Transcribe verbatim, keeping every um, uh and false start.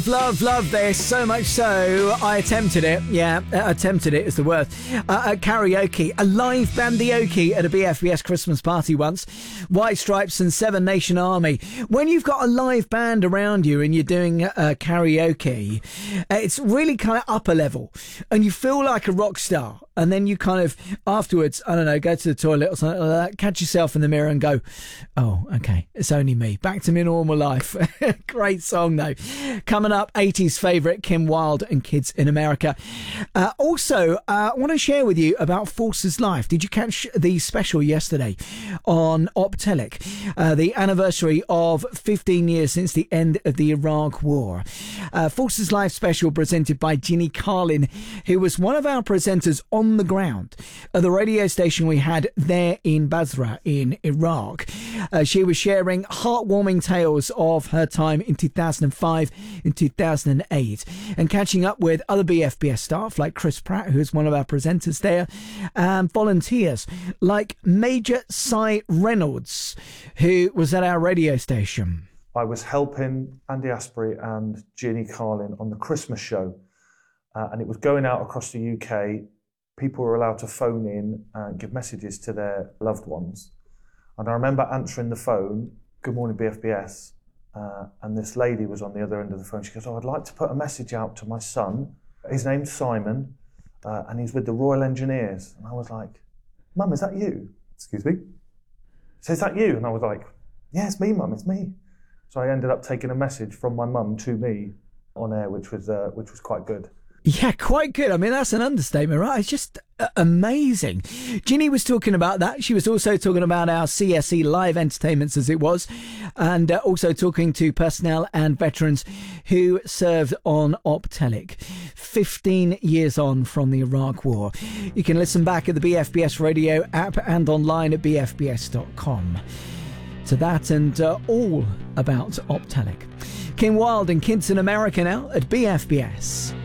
Love, love this so much so I attempted it. Yeah, uh, attempted it is the word. Uh, at karaoke, a live bandioke at a B F B S Christmas party once. White Stripes and Seven Nation Army. When you've got a live band around you and you're doing uh, karaoke, uh, it's really kind of upper level, and you feel like a rock star. And then you kind of afterwards, I don't know, go to the toilet or something like that, catch yourself in the mirror and go, "Oh, okay, it's only me. Back to my normal life." Great song though. Coming up, eighties favourite Kim Wilde and Kids in America. Uh, also, uh, I want to share with you about Forces Life. Did you catch the special yesterday on Optelic? Uh, the anniversary of fifteen years since the end of the Iraq War. Uh, Forces Life special presented by Ginny Carlin, who was one of our presenters on the ground at the radio station we had there in Basra in Iraq. Uh, she was sharing heartwarming tales of her time in two thousand five and two thousand eight, and catching up with other B F B S staff like Chris Pratt, who is one of our presenters there, and volunteers like Major Cy Reynolds, who was at our radio station. I was helping Andy Asprey and Ginny Carlin on the Christmas show, uh, and it was going out across the U K. People were allowed to phone in and give messages to their loved ones. And I remember answering the phone, "Good morning, B F B S." Uh, and this lady was on the other end of the phone. She goes, "Oh, I'd like to put a message out to my son. His name's Simon, uh, and he's with the Royal Engineers." And I was like, "Mum, is that you?" "Excuse me?" "So is that you?" And I was like, "Yeah, it's me, Mum, it's me." So I ended up taking a message from my mum to me on air, which was uh, which was quite good. Yeah, quite good. I mean, that's an understatement, right? It's just uh, amazing. Ginny was talking about that. She was also talking about our C S E live entertainments, as it was, and uh, also talking to personnel and veterans who served on Optelic fifteen years on from the Iraq War. You can listen back at the B F B S radio app and online at b f b s dot com. To that and uh, all about Optelic. Kim Wilde and Kids in America now at B F B S.